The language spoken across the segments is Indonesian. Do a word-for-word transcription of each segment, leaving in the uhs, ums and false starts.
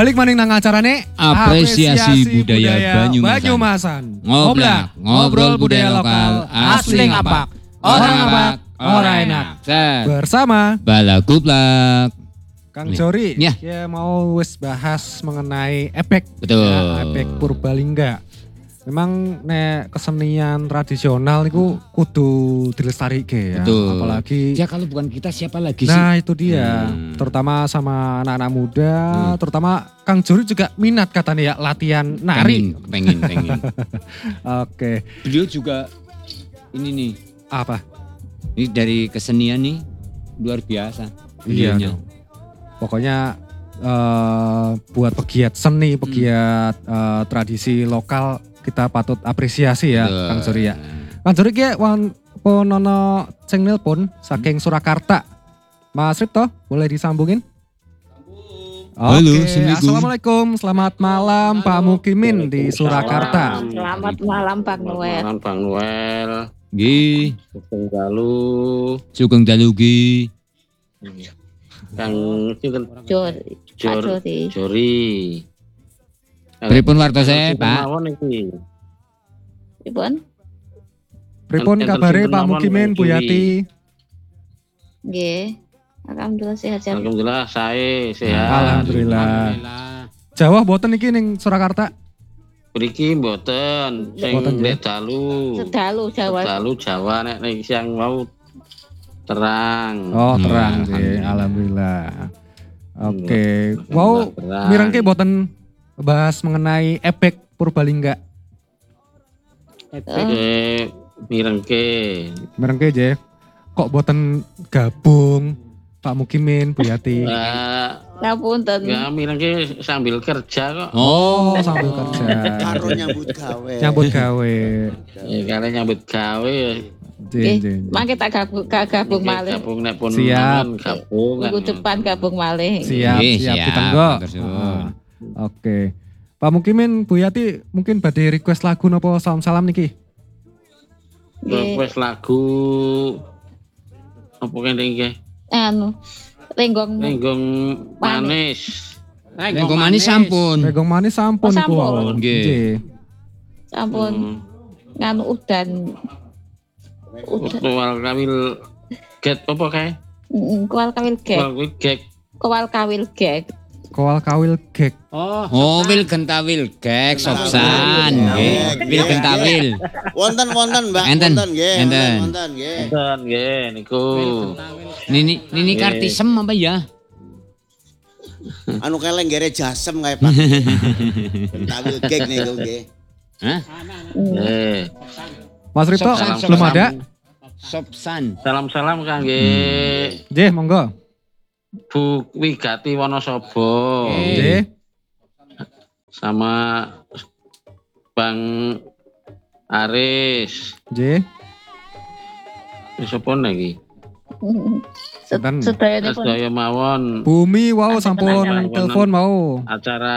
Balik maning nang acarane Apresiasi Budaya Banyumasan. Banyumasan. Ngoblak, ngobrol budaya lokal, asli ngapak. Orang ngapak, orang enak. Set. Bersama Balagublak. Kang Jori, Ya. ya mau wis bahas mengenai ebek. Betul. Ya, ebek Purbalingga. Memang nek kesenian tradisional itu kudu dilestarike ya. Betul. Apalagi Ya kalau bukan kita siapa lagi sih? nah itu dia, Hmm. terutama sama anak-anak muda, Hmm. terutama Kang Jori juga minat katanya ya latihan nari. Pengen, pengen, pengen. Oke, Beliau juga ini nih, apa? ini dari kesenian nih luar biasa. Iya Beliaunya. dong. Pokoknya eh, buat pegiat seni, pegiat eh, tradisi lokal kita patut apresiasi ya, Betul. Kang Jori ya. Kang Jori ki wan ponono sing nelpon saking Surakarta. Mas Ripto, boleh disambungin? Halo, Oke, Assalamualaikum. Assalamualaikum, selamat malam Pak Mukimin di Surakarta. Selamat malam Pak Noel. Selamat Bang Noel. Nggih, Sugeng dalu. sugeng dalu nggih. Kang sinten? Jori. Pak Jor Jori. Jori. Pripun wartose, Sinten Pak? mawon iki? Pripun? Pripun Enten kabare sinten Pak mawon, Mukimin, Bang Bu Juri? Yati? Nggih. Alhamdulillah sehat-sehat. Alhamdulillah sae sehat. Alhamdulillah. Jawa boten iki ning Surakarta. Mriki mboten sing Mboten, ya? nek dalu. Sedalu Jawa. Dalu Jawa nek nek siang mau terang. Oh, Hmm, terang sih, alhamdulillah. alhamdulillah. Oke, wow, Terang. mirengke boten bahas mengenai ebek Purbalingga. Eh, mirengke. Mirengke je. Kok boten gabung Pak Mukimin, Bu Yati? Eh, Ngapunten. ya mirengke sambil kerja kok. Oh, sambil kerja. Karo nyambut gawe. Nyambut gawe. Ya kalian nyambut gawe ya. Jin, Nggih. jin. Mangke tak gabung gak gabung malih. Gabung nek pun Siap. mangan, gabung. Minggu kan. depan gabung malih. Siap, Nggih, siap, siap, ditenggo. matur suwun. Ah, Oke. Pak Mukimin, Bu Yati mungkin badhe request lagu nopo salam-salam niki? Nggih. Request lagu apa kene iki? Anu. Renggong. Lenggong manis. Lenggong manis sampun. Regong manis sampun Oh, niku. sampun. wau. Nggih. Nggih. Sampun. Hmm. Nganu udan. Udan. Tuwal kawil get apa kae? Mm, Kowal kawil gek. Tuwal kuwi gek. Kowal kawil gek. Kowal kawil gek. Oh, wil gentawil gek sopsan nggih. Wil gentawil. Wonten wonten Mbak, Enten, wonten nggih, enten. wonten wonten nggih. Enten nggih niku. Nini nini Nggih. kartisem apa ya? Anu keleng gere jasem kae Pak. Tapi gek niku nggih. Hah? Mm. Eh, Mas Rito Salam, belum salam. ada? Sopsan. salam-salam kangge Nggih, monggo. Bu Wigati Wonosobo Nggih. sama Bang Aris. Nggih. Wis apa lagi? Sed- Enten. Sedayane pun Sedaya mawon Bumi wow Ada sampun penanya. telepon mau. acara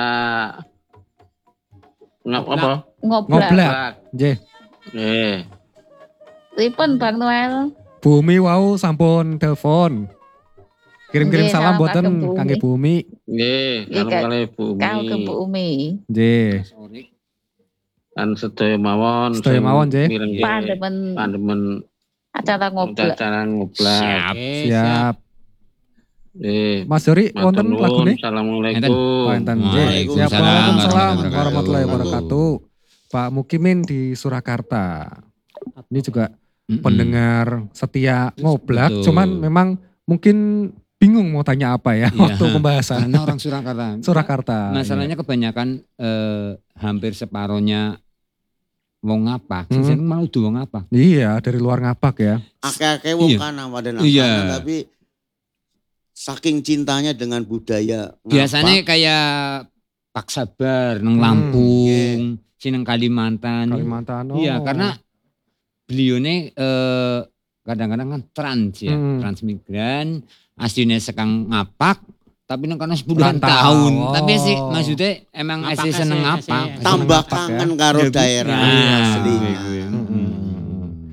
ngap apa? ngobrol. Ngoblak. Nggih. Eh, Pripun Bang Noel? Bumi wow sampun telepon. Kirim-kirim Nggih, salam salam boten kagem Bumi. kangge Bumi. nggih, Nggih, kalau Kak. kali Bu Kau ke Bu Umi. Umi. Nggih. Kan sedaya mawon. Sedaya sing mawon, Nggih. mireng- Pandemen Pandemen acara ngobrol. acara ngoblak. Siap. Siap. Eh, Mas Jori matur wonten nuwun. lagune? Assalamualaikum. Oh, enten. Nggih. Waalaikumsalam Siap. Waalaikumsalam warahmatullahi warahmatullahi wabarakatuh. wabarakatuh. Pak Mukimin di Surakarta. Ini juga Mm-mm. pendengar setia ngoblak, Betul. cuman memang mungkin bingung mau tanya apa ya Iya. waktu pembahasan Karena orang Surakarta. Surakarta. Masalahnya kebanyakan eh, hampir separohnya wong ngapak. Hmm. Sing malah udah wong ngapak. Iya, dari luar ngapak ya. Akeh-akeh wong Iya. kana pada Iya. nakana tapi saking cintanya dengan budaya ngapak, Biasanya kayak Pak Sabar neng Hmm, Lampung, si neng Kalimantan. Kalimantan. Iya, oh. karena beliau ini eh, kadang-kadang kan trans ya, Hmm. transmigran, aslinya sekang ngapak, tapi neng karena sepuluhan Rantau. tahun. Oh. Tapi sih maksudnya emang Ngapak asli seneng asli, ngapak. asli. tambah Ngapak ya. kangen karo Ya, daerah iya. aslinya. Mm-mm.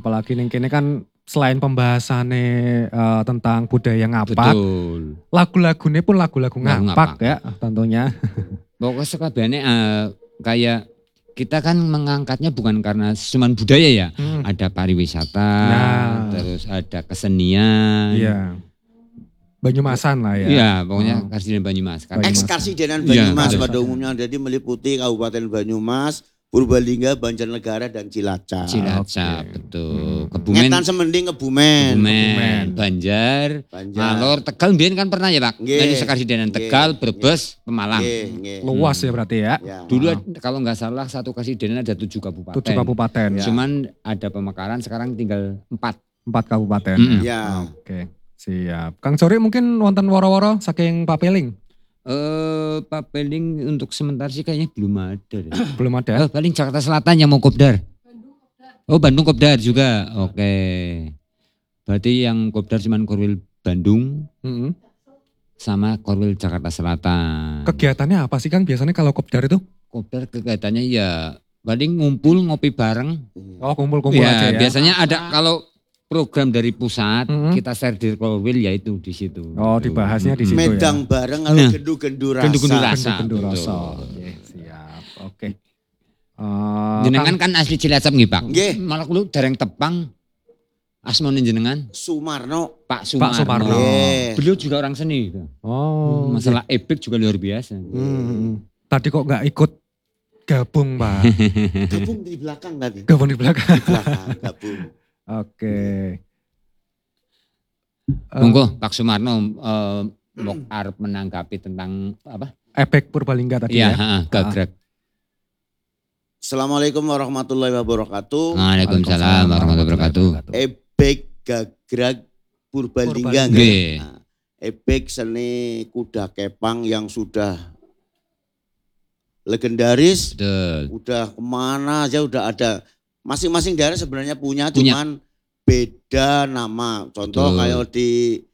apalagi ning kene kan selain pembahasannya eh, tentang budaya ngapak, Betul. lagu-lagunya pun lagu-lagu Lagu ngapak ngapak. ya tentunya. Pokoknya sekabehane eh, kayak kita kan mengangkatnya bukan karena cuman budaya ya. Hmm. Ada pariwisata, Nah. terus ada kesenian. Iya. Banyumasan lah ya. Iya, pokoknya Oh. Karsidenan Banyumas. Banyumas. Ekskarsidenan Iya, Banyumas betul. pada umumnya jadi meliputi Kabupaten Banyumas, Purbalingga, Banjarnegara dan Cilacap. Cilacap, Oke. betul. Kebumen, Ngetan Semending Kebumen. Kebumen, Kebumen. Banjar, Banjar. Malor, Tegal, Mbien kan pernah ya Pak? Nggih. Dari Sekarsidenan Nggih. Tegal, Brebes, Pemalang. Nggih, nggih. Luas ya berarti ya. Ya. Dulu Ah. ad- kalau nggak salah satu Karsidenan ada tujuh kabupaten. Tujuh kabupaten. Ya. Cuman ada pemekaran sekarang tinggal empat. Empat kabupaten. Mm-mm. Ya. Oke. Siap. Kang Sori mungkin wonten woro-woro saking Papeling. Eh, Pak Peling untuk sementara sih kayaknya belum ada deh. Belum ada. Eh, paling Jakarta Selatan yang mau kopdar. Oh Bandung kopdar juga. Oke. Berarti yang kopdar cuman Korwil Bandung Mm-mm. sama Korwil Jakarta Selatan. Kegiatannya apa sih Kang biasanya kalau kopdar itu? Kopdar kegiatannya ya paling ngumpul ngopi bareng. Oh kumpul-kumpul Ya, aja ya. biasanya ada kalau program dari pusat Mm-mm. kita share di Korwil yaitu di situ. Oh, dibahasnya di situ. Mm-mm. Medang bareng kalau Nah. gendu-gendu rasa. Gendu-gendu rasa. Bendu betul. rasa. Oke, siap. Oke. Eh, Jenengan Kang- kan asli Cilacap nggih, Pak. Nggih. Malah kulo dereng tepang. Asmane jenengan Sumarno. Pak Sumarno. Sumarno. Nggih. Beliau juga orang seni. Oh, Masalah ebek juga luar biasa. Hmm. Tadi kok nggak ikut gabung, Pak? Gabung di belakang tadi. Gabung di belakang. Di belakang gabung. Oke. Eh, Monggo Pak Sumarno eh, mau arep menanggapi tentang apa? Efek Purbalingga tadi Iya, ya. heeh, gagrag. Assalamualaikum warahmatullahi wabarakatuh. Waalaikumsalam warahmatullahi wabarakatuh. Ebek gagrag Purbalingga. Purbalingga. Nggih. Nah, ebek seni kuda kepang yang sudah legendaris, Betul. udah kemana aja udah ada. Masing-masing daerah sebenarnya punya, Punya. cuman beda nama. Contoh Betul. kayak di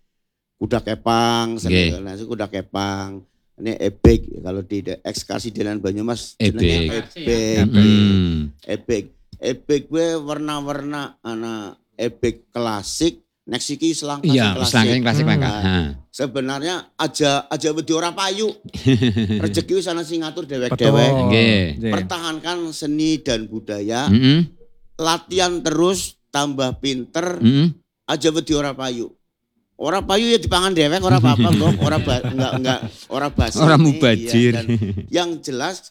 kuda kepang, seni Nggih. nah, itu kuda kepang. Ini ebek kalau di de- Ekskarsidenan Banyumas jenenge Ebek. ebek. Hmm. Ebek. Ebek gue warna-warna ana ebek klasik, next iki selang Iya, klasik. selangkah klasik Hmm. Pak. Ha. Sebenarnya aja aja wedi ora payu. Rezeki wis ana sing ngatur Betul. dewek-dewek. Nggih. Nggih. Pertahankan seni dan budaya, Heeh. latihan terus, tambah pinter, Heeh. aja wedi ora payu. Ora payu ya dipangan dewek ora apa-apa, Bro. Ora ba- enggak enggak ora basi. Ora ini, mubajir. iya. Dan yang jelas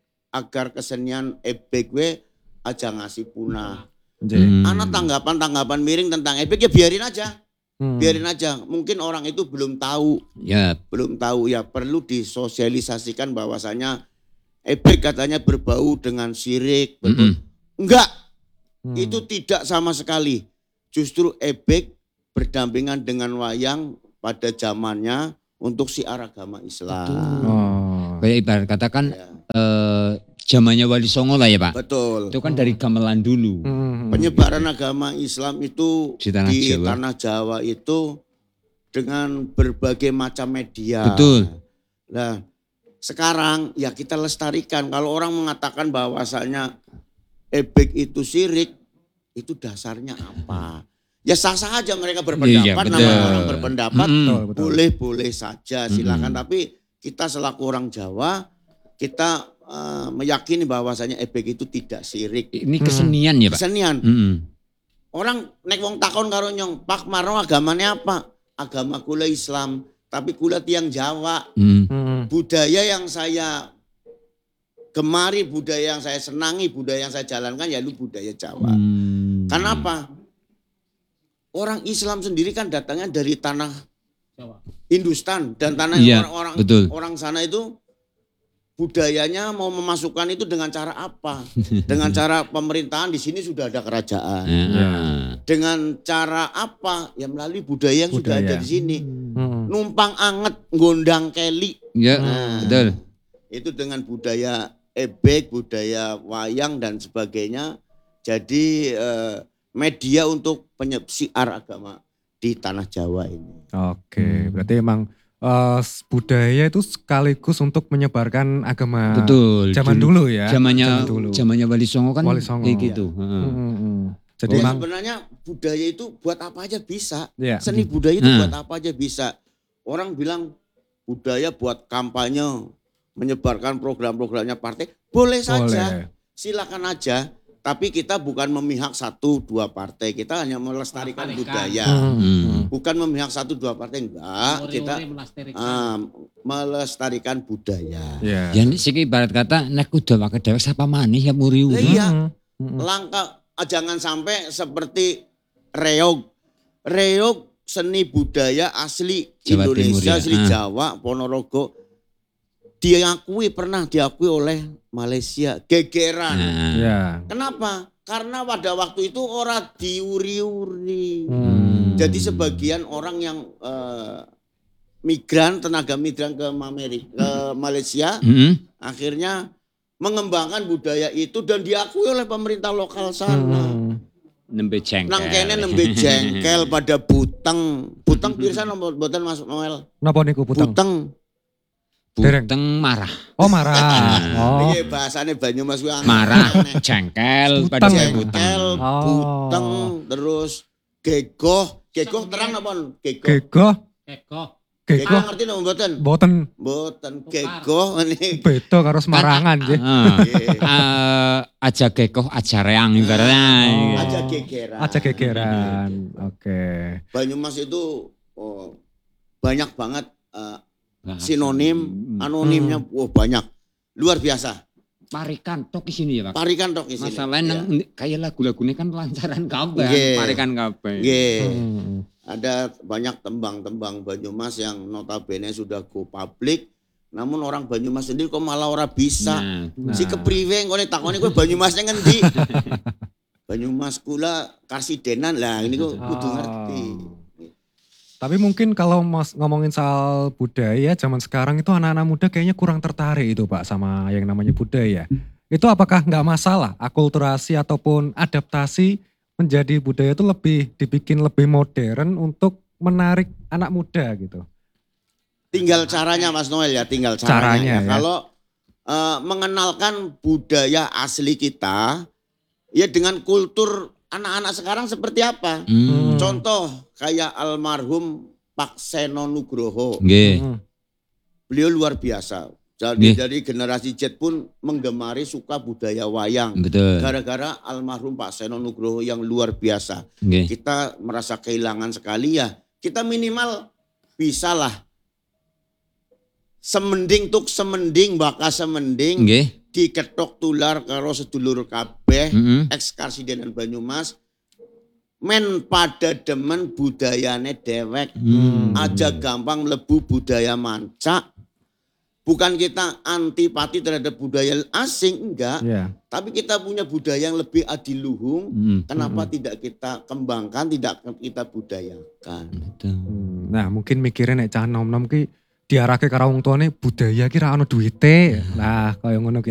agar kesenian ebek gue aja ngasih punah. Nggih. Hmm. Ana tanggapan-tanggapan miring tentang ebek ya biarin aja. Hmm. Biarin aja. Mungkin orang itu belum tahu, Ya, belum tahu ya perlu disosialisasikan bahwasanya ebek katanya berbau dengan syirik. Mm-mm. Enggak, Hmm. itu tidak sama sekali. Justru ebek berdampingan dengan wayang pada zamannya untuk siar agama Islam. Oh. kayak ibarat katakan Ya, eh zamannya Wali Songo lah ya Pak. betul. Itu kan dari gamelan dulu. Hmm. Penyebaran agama Islam itu Di tanah Jawa. tanah Jawa itu dengan berbagai macam media. Betul. Nah, sekarang ya kita lestarikan. Kalau orang mengatakan bahwasanya ebek itu syirik, itu dasarnya apa? Ya sah-sah aja mereka berpendapat, Iya, betul. namanya orang berpendapat, Mm-mm. Betul, betul. boleh-boleh saja silakan. Mm-mm. Tapi kita selaku orang Jawa, kita eh, meyakini bahwasanya ebek itu tidak syirik. Ini kesenian ya Pak. Kesenian. Mm-mm. Orang nek wong takon karo nyong, Pak Marno agamanya apa? Agama kula Islam, tapi kula tiang Jawa. Mm. Hmm. Budaya yang saya gemari, budaya yang saya senangi, budaya yang saya jalankan ya lu budaya Jawa. Hmm. Kenapa? Orang Islam sendiri kan datangnya dari tanah Hindustan dan tanah Iya, orang-orang betul. orang sana itu budayanya mau memasukkan itu dengan cara apa? Dengan cara pemerintahan, di sini sudah ada kerajaan. Ah. Dengan cara apa? Ya melalui budaya yang sudah Budaya. ada di sini. Hmm. Numpang anget, ngondang keli. Ya, Nah, betul. itu dengan budaya ebek, budaya wayang dan sebagainya. Jadi eh, media untuk penyiar agama di tanah Jawa ini. Oke, berarti emang eh, budaya itu sekaligus untuk menyebarkan agama Betul. zaman dulu, ya. Zamannya Zaman dulu. zamannya Wali Songo kan Wali Songo. kayak gitu. Heeh. Hmm, hmm, hmm. Jadi Ya, memang sebenarnya budaya itu buat apa aja bisa. ya. Seni budaya itu Nah. buat apa aja bisa. Orang bilang budaya buat kampanye, menyebarkan program-programnya partai, boleh saja. Boleh. Silakan aja. Tapi kita bukan memihak satu dua partai, kita hanya melestarikan budaya. Hmm. Bukan memihak satu dua partai, enggak. Kita ah, melestarikan budaya. Ya. Ya ini sih ibarat kata nek udah wae dewek sapa maneh ya muri. Lah iya. Hmm. Hmm. Langkah jangan sampai seperti reog. Reog seni budaya asli Jawa Indonesia, Timur ya. asli Ah. Jawa, Ponorogo. Diakui pernah diakui oleh Malaysia, gegeran. Nah. Ya. Kenapa? Karena pada waktu itu orang diuri-uri. Hmm. Jadi sebagian orang yang eh, migran, tenaga migran ke Amerika, ke Malaysia, Heeh. akhirnya mengembangkan budaya itu dan diakui oleh pemerintah lokal sana. Hmm. Nembe jengkel. Nang kene nembe jengkel pada buteng. Buteng pirsa nomor boten Mas Noel. Napa niku puteng? Buteng. Dereng. Buteng marah. Oh marah. Oh. Iki bahasane Banyumas kuwi aneh. Marah, jengkel pada Buteng. saya buteng. Jengkel, Oh. buteng, terus gegoh. Gegoh terang apa? Gegoh. Gegoh. Eko. Gegoh Gegoh. ngerti napa mboten? Boten Mboten gegoh ini. beda karo Semarangan nggih. Ah. Nggih. Eh, aja gekoh aja reang ibaratnya. Oh. Aja gegeran. Aja gegeran. Oke. Banyumas itu oh, banyak banget eh, Bahasa. sinonim, anonimnya Hmm. wah banyak. Luar biasa. Parikan tok di sini ya, Pak. Parikan tok di sini. Masalahnya nang kayak lagu-lagunya kan lancaran kabeh, Nggih. parikan kabeh. Nggih. Hmm. Ada banyak tembang-tembang Banyumas yang notabene sudah go publik. Namun orang Banyumas sendiri kok malah ora bisa. Nah, Nah. Si kepriwe ngene takone kowe Banyumasnya ngendi? Banyumas kula Karsidenan lah ini kok kudu Oh. ngerti. Tapi mungkin kalau mas ngomongin soal budaya zaman sekarang itu anak-anak muda kayaknya kurang tertarik itu Pak sama yang namanya budaya. Itu apakah nggak masalah akulturasi ataupun adaptasi menjadi budaya itu lebih dibikin lebih modern untuk menarik anak muda gitu? Tinggal caranya Mas Noel ya, tinggal caranya. Caranya, ya. ya. Kalau eh, mengenalkan budaya asli kita ya dengan kultur anak-anak sekarang seperti apa? hmm. Contoh kayak almarhum Pak Seno Nugroho. Nggih. Hmm. Beliau luar biasa. Jadi Nggih. dari generasi Z pun menggemari suka budaya wayang. Betul. Gara-gara almarhum Pak Seno Nugroho yang luar biasa. Nggih. Kita merasa kehilangan sekali ya. Kita minimal bisalah semending tuk semending baka semending Nggih. diketok tular karo sedulur kabeh Heeh. ex Karsidenan Banyumas men pada demen budayane dewek. Hmm. Aja gampang mlebu budaya manca. Bukan kita antipati terhadap budaya asing, enggak. Ya. Tapi kita punya budaya yang lebih adiluhung. Hmm. Kenapa tidak kita kembangkan, tidak kita budayakan. Betul. Hmm. Nah mungkin mikirnya nek cah nom-nom ki diarahke karo wong tuane budaya ki ra ono duwite. Nah kaya ngono ki